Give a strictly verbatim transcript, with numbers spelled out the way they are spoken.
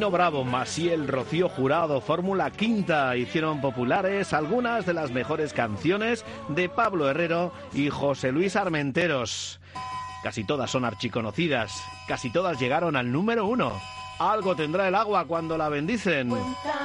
Nino Bravo, Maciel, Rocío Jurado, Fórmula Quinta hicieron populares algunas de las mejores canciones de Pablo Herrero y José Luis Armenteros. Casi todas son archiconocidas, casi todas llegaron al número uno. Algo tendrá el agua cuando la bendicen.